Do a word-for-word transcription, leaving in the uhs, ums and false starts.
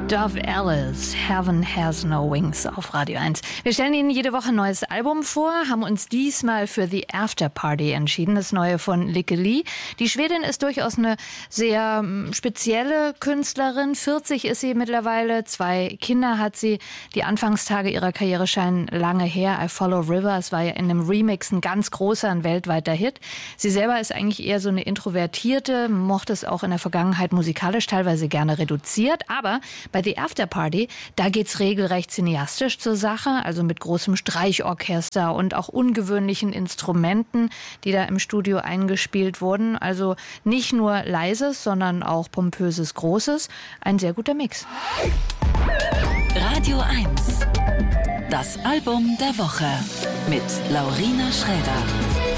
Dove Alice, Heaven Has No Wings auf Radio eins. Wir stellen Ihnen jede Woche ein neues Album vor, haben uns diesmal für The After Party entschieden, das neue von Lykke Li. Die Schwedin ist durchaus eine sehr spezielle Künstlerin. vierzig ist sie mittlerweile, zwei Kinder hat sie. Die Anfangstage ihrer Karriere scheinen lange her. I Follow River, es war ja in einem Remix ein ganz großer, ein weltweiter Hit. Sie selber ist eigentlich eher so eine Introvertierte, mochte es auch in der Vergangenheit musikalisch teilweise gerne reduziert, aber bei The After Party, da geht's regelrecht cineastisch zur Sache, also mit großem Streichorchester und auch ungewöhnlichen Instrumenten, die da im Studio eingespielt wurden. Also nicht nur leises, sondern auch pompöses Großes. Ein sehr guter Mix. Radio eins. Das Album der Woche mit Laurina Schräder.